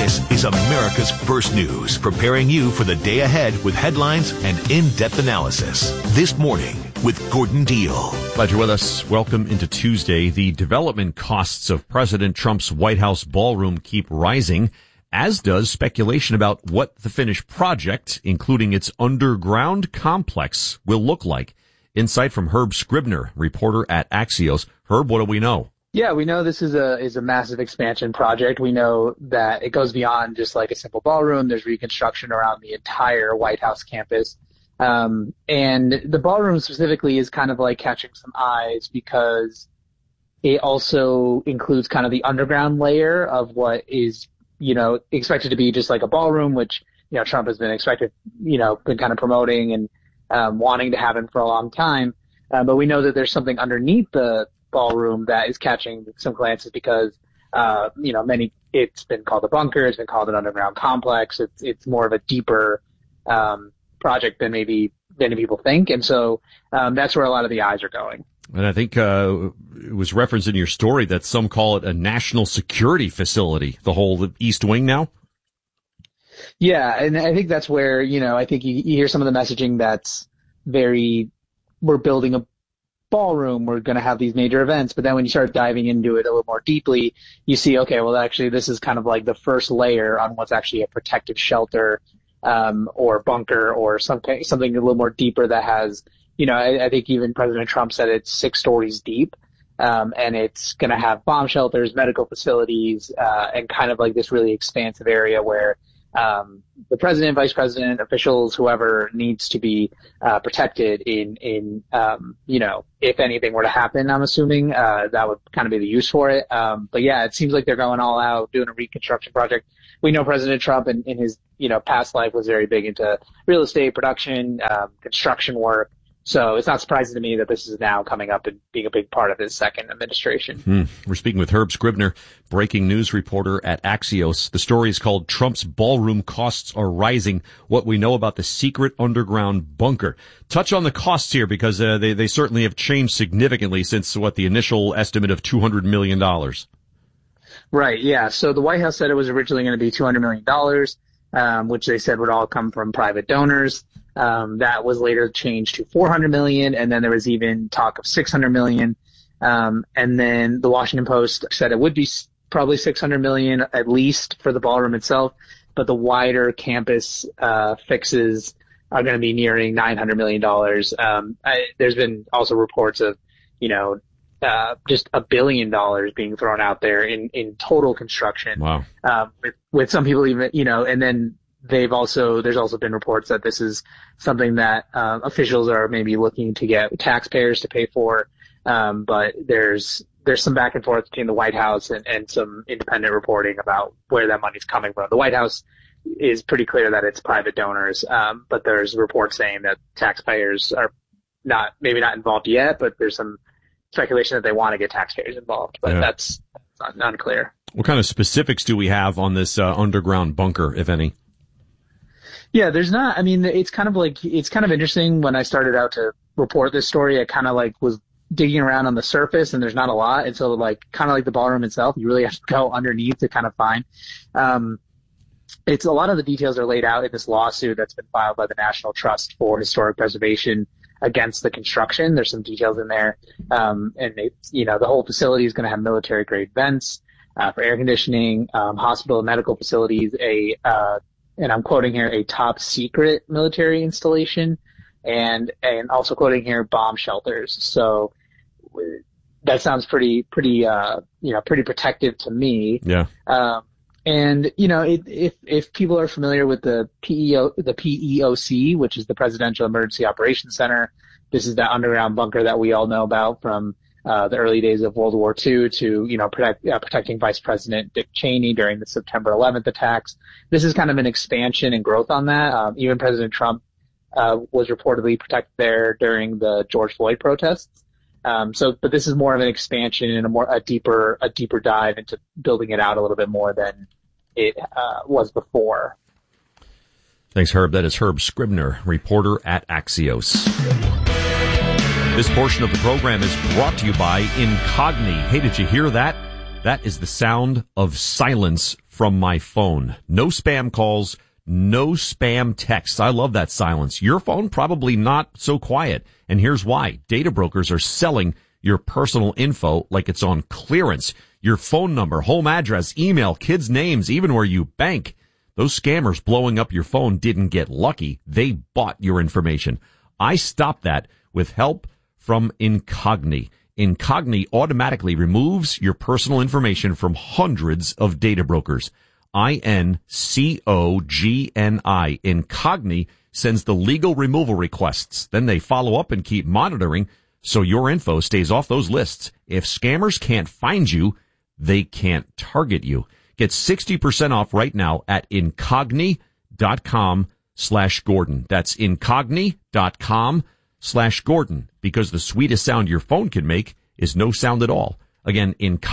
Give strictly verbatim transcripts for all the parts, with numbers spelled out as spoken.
This is America's First News, preparing you for the day ahead with headlines and in-depth analysis. This morning with Gordon Deal. Glad you're with us. Welcome into Tuesday. The development costs of President Trump's White House ballroom keep rising, as does speculation about what the finished project, including its underground complex, will look like. Insight from Herb Scribner, reporter at Axios. Herb, what do we know? Yeah, we know this is a is a massive expansion project. We know that it goes beyond just like a simple ballroom. There's reconstruction around the entire White House campus. Um, and the ballroom specifically is kind of like catching some eyes because it also includes kind of the underground layer of what is, you know, expected to be just like a ballroom, which, you know, Trump has been expected, you know, been kind of promoting and um, wanting to happen for a long time. Uh, but we know that there's something underneath the ballroom that is catching some glances because, uh, you know, many, it's been called a bunker, it's been called an underground complex. It's, it's more of a deeper, um, project than maybe many people think. And so, um, that's where a lot of the eyes are going. And I think, uh, it was referenced in your story that some call it a national security facility, the whole East Wing now. Yeah. And I think that's where, you know, I think you, you hear some of the messaging that's very, we're building a ballroom, we're going to have these major events, but then when you start diving into it a little more deeply, you see, okay, well, actually, this is kind of like the first layer on what's actually a protective shelter, um, or bunker or something, something a little more deeper that has, you know, I, I think even President Trump said it's six stories deep, um, and it's going to have bomb shelters, medical facilities, uh, and kind of like this really expansive area where Um, the president, vice president, officials, whoever needs to be uh, protected in, in um, you know, if anything were to happen, I'm assuming uh, that would kind of be the use for it. Um, but yeah, it seems like they're going all out doing a reconstruction project. We know President Trump in, in his, you know, past life was very big into real estate production, um, construction work. So it's not surprising to me that this is now coming up and being a big part of his second administration. Hmm. We're speaking with Herb Scribner, breaking news reporter at Axios. The story is called Trump's Ballroom Costs Are Rising, What We Know About the Secret Underground Bunker. Touch on the costs here because uh, they, they certainly have changed significantly since, what, the initial estimate of two hundred million dollars. Right, yeah. So the White House said it was originally going to be two hundred million dollars, um, which they said would all come from private donors. Um, that was later changed to four hundred million dollars, and then there was even talk of six hundred million dollars. Um, and then the Washington Post said it would be probably six hundred million dollars at least for the ballroom itself, but the wider campus uh, fixes are going to be nearing nine hundred million dollars. Um, I, there's been also reports of, you know, uh, just a billion dollars being thrown out there in, in total construction. Wow. Um, with, with some people even, you know, and then They've also, there's also been reports that this is something that uh, officials are maybe looking to get taxpayers to pay for. Um, but there's, there's some back and forth between the White House and, and some independent reporting about where that money's coming from. The White House is pretty clear that it's private donors. Um, but there's reports saying that taxpayers are not, maybe not involved yet, but there's some speculation that they want to get taxpayers involved, but yeah. that's, that's not unclear. What kind of specifics do we have on this uh, underground bunker, if any? Yeah, there's not, I mean, it's kind of like, it's kind of interesting. When I started out to report this story, I kind of like was digging around on the surface and there's not a lot. And so like, kind of like the ballroom itself, you really have to go underneath to kind of find, um, it's a lot of the details are laid out in this lawsuit that's been filed by the National Trust for Historic Preservation against the construction. There's some details in there. Um, and it's, you know, the whole facility is going to have military grade vents, uh, for air conditioning, um, hospital and medical facilities, a, uh, and I'm quoting here, a top secret military installation, and and also quoting here, bomb shelters. So that sounds pretty, pretty, uh, you know, pretty protective to me. Yeah. Um, and you know, it, if if people are familiar with the P E O, the P E O C, which is the Presidential Emergency Operations Center, this is that underground bunker that we all know about from Uh, the early days of World War Two to, you know, protect, uh, protecting Vice President Dick Cheney during the September eleventh attacks. This is kind of an expansion and growth on that. Um, even President Trump uh, was reportedly protected there during the George Floyd protests. Um, so, but this is more of an expansion and a more a deeper a deeper dive into building it out a little bit more than it uh, was before. Thanks, Herb. That is Herb Scribner, reporter at Axios. This portion of the program is brought to you by Incogni. Hey, did you hear that? That is the sound of silence from my phone. No spam calls, no spam texts. I love that silence. Your phone probably not so quiet. And here's why. Data brokers are selling your personal info like it's on clearance. Your phone number, home address, email, kids' names, even where you bank. Those scammers blowing up your phone didn't get lucky. They bought your information. I stopped that with help from Incogni. Incogni automatically removes your personal information from hundreds of data brokers. I N C O G N I. Incogni sends the legal removal requests. Then they follow up and keep monitoring so your info stays off those lists. If scammers can't find you, they can't target you. Get sixty percent off right now at incogni.com slash Gordon. That's incogni.com slash Gordon, because the sweetest sound your phone can make is no sound at all. Again,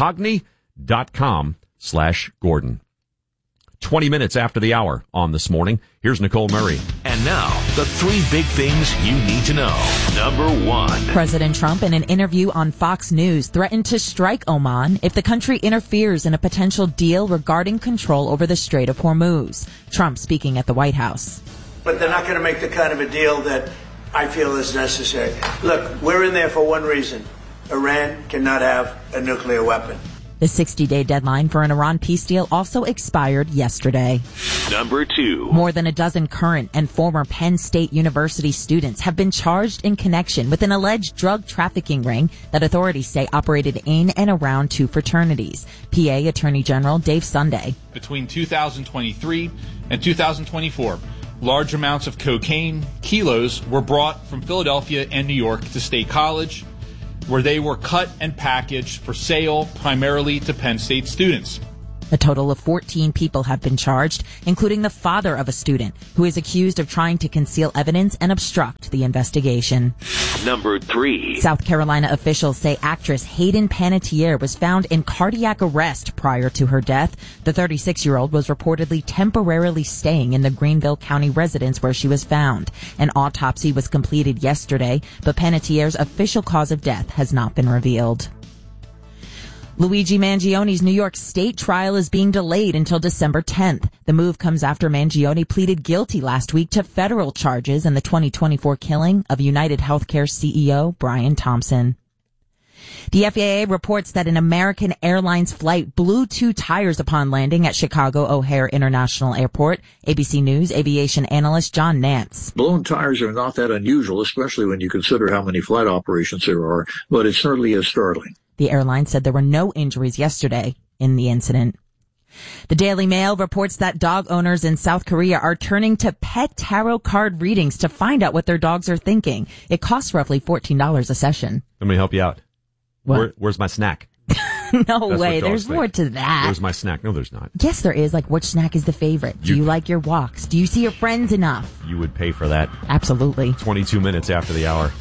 incogni.com slash Gordon. twenty minutes after the hour on This Morning. Here's Nicole Murray. And now, the three big things you need to know. Number one. President Trump, in an interview on Fox News, threatened to strike Oman if the country interferes in a potential deal regarding control over the Strait of Hormuz. Trump speaking at the White House. But they're not going to make the kind of a deal that I feel is necessary. Look, we're in there for one reason. Iran cannot have a nuclear weapon. The sixty-day deadline for an Iran peace deal also expired yesterday. Number two. More than a dozen current and former Penn State University students have been charged in connection with an alleged drug trafficking ring that authorities say operated in and around two fraternities. P A Attorney General Dave Sunday. Between two thousand twenty-three and two thousand twenty-four, large amounts of cocaine, kilos, were brought from Philadelphia and New York to State College, where they were cut and packaged for sale primarily to Penn State students. A total of fourteen people have been charged, including the father of a student who is accused of trying to conceal evidence and obstruct the investigation. Number three. South Carolina officials say actress Hayden Panettiere was found in cardiac arrest prior to her death. The thirty-six-year-old was reportedly temporarily staying in the Greenville County residence where she was found. An autopsy was completed yesterday, but Panettiere's official cause of death has not been revealed. Luigi Mangioni's New York State trial is being delayed until December tenth. The move comes after Mangione pleaded guilty last week to federal charges in the twenty twenty-four killing of United Healthcare C E O Brian Thompson. The F A A reports that an American Airlines flight blew two tires upon landing at Chicago O'Hare International Airport. A B C News aviation analyst John Nance. Blown tires are not that unusual, especially when you consider how many flight operations there are, but it certainly is startling. The airline said there were no injuries yesterday in the incident. The Daily Mail reports that dog owners in South Korea are turning to pet tarot card readings to find out what their dogs are thinking. It costs roughly fourteen dollars a session. Let me help you out. Where, where's my snack? No That's way. There's think. more to that. Where's my snack? No, there's not. Yes, there is. Like, which snack is the favorite? Do you, you like your walks? Do you see your friends enough? You would pay for that. Absolutely. twenty-two minutes after the hour.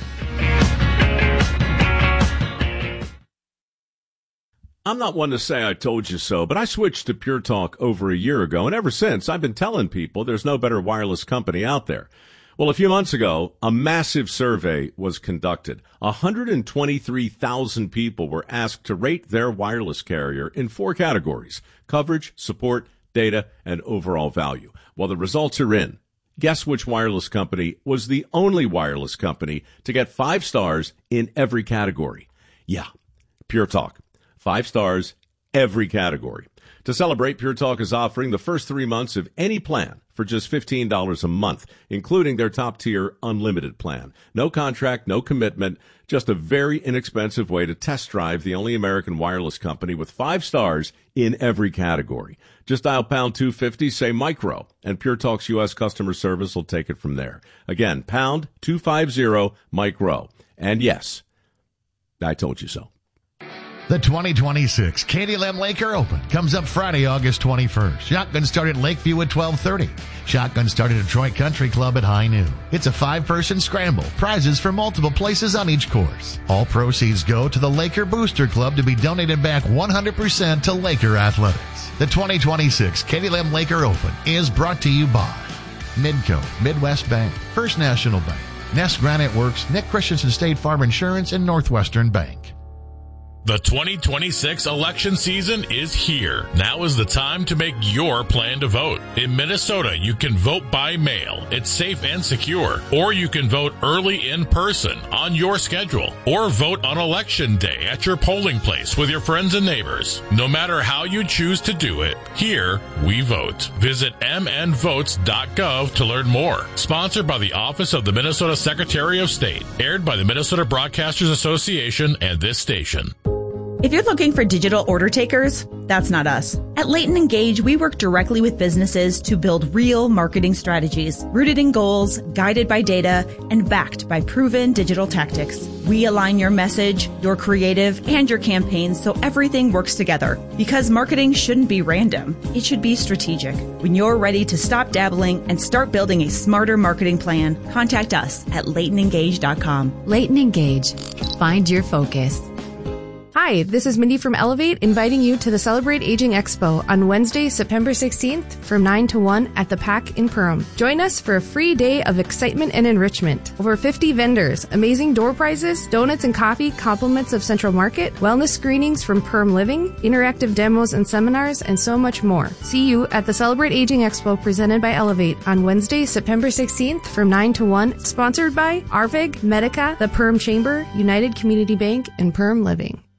I'm not one to say I told you so, but I switched to Pure Talk over a year ago, and ever since, I've been telling people there's no better wireless company out there. Well, a few months ago, a massive survey was conducted. one hundred twenty-three thousand people were asked to rate their wireless carrier in four categories: coverage, support, data, and overall value. Well, the results are in. Guess which wireless company was the only wireless company to get five stars in every category? Yeah, Pure Talk. Five stars, every category. To celebrate, Pure Talk is offering the first three months of any plan for just fifteen dollars a month, including their top-tier unlimited plan. No contract, no commitment, just a very inexpensive way to test drive the only American wireless company with five stars in every category. Just dial pound two fifty, say micro, and Pure Talk's U S customer service will take it from there. Again, pound two fifty, micro. And yes, I told you so. The twenty twenty-six Katie Lamb Laker Open comes up Friday, August twenty-first. Shotgun start at Lakeview at twelve thirty. Shotgun start at Detroit Country Club at high noon. It's a five-person scramble. Prizes for multiple places on each course. All proceeds go to the Laker Booster Club to be donated back one hundred percent to Laker Athletics. The twenty twenty-six Katie Lamb Laker Open is brought to you by Midco, Midwest Bank, First National Bank, Nest Granite Works, Nick Christensen State Farm Insurance, and Northwestern Bank. The twenty twenty-six election season is here. Now is the time to make your plan to vote. In Minnesota, you can vote by mail. It's safe and secure. Or you can vote early in person on your schedule. Or vote on election day at your polling place with your friends and neighbors. No matter how you choose to do it, here we vote. Visit m n votes dot gov to learn more. Sponsored by the Office of the Minnesota Secretary of State. Aired by the Minnesota Broadcasters Association and this station. If you're looking for digital order takers, that's not us. At Leighton Engage, we work directly with businesses to build real marketing strategies, rooted in goals, guided by data, and backed by proven digital tactics. We align your message, your creative, and your campaigns so everything works together. Because marketing shouldn't be random. It should be strategic. When you're ready to stop dabbling and start building a smarter marketing plan, contact us at leighton engage dot com. Leighton Engage. Find your focus. Hi, this is Mindy from Elevate, inviting you to the Celebrate Aging Expo on Wednesday, September sixteenth from nine to one at the Pack in Perham. Join us for a free day of excitement and enrichment. Over fifty vendors, amazing door prizes, donuts and coffee, compliments of Central Market, wellness screenings from Perm Living, interactive demos and seminars, and so much more. See you at the Celebrate Aging Expo presented by Elevate on Wednesday, September sixteenth from nine to one, sponsored by Arvig, Medica, the Perm Chamber, United Community Bank, and Perm Living.